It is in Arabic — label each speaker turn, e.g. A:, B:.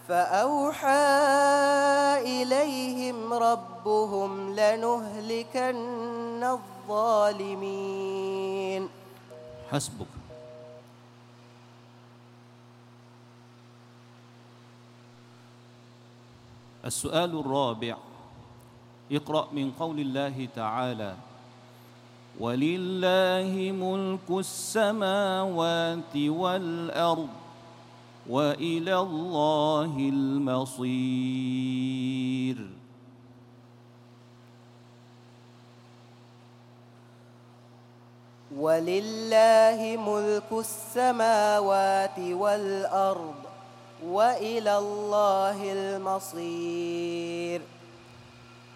A: فأوحى إليهم ربهم لنهلكن الظالمين.
B: حسبك. السؤال الرابع: اقرأ من قول الله تعالى: ولله ملك السماوات والأرض وإلى الله المصير.
A: ولله ملك السماوات والأرض وإلى الله المصير.